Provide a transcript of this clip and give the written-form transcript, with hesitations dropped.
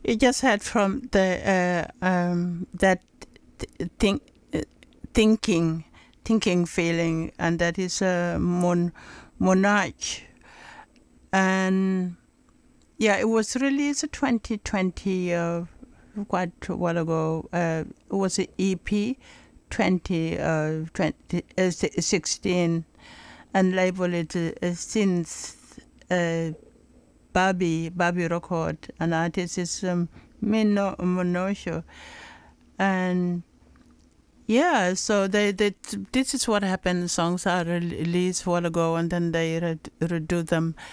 You just heard from the that think, thinking, thinking feeling, and that is Monarch. And yeah, it was released 2020, quite a while ago. It was an EP 2016, and labeled it since Bobby record. An artist is Mino Monosho. And yeah, so this is what happened. Songs are released a while ago, and then they redo them